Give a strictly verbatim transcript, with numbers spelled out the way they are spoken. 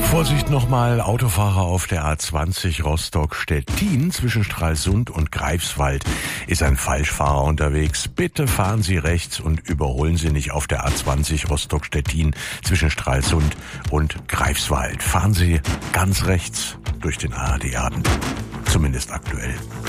Vorsicht nochmal, Autofahrer auf der A zwanzig Rostock-Stettin zwischen Stralsund und Greifswald ist ein Falschfahrer unterwegs. Bitte fahren Sie rechts und überholen Sie nicht auf der A zwanzig Rostock-Stettin zwischen Stralsund und Greifswald. Fahren Sie ganz rechts durch den A R D-Abend, zumindest aktuell.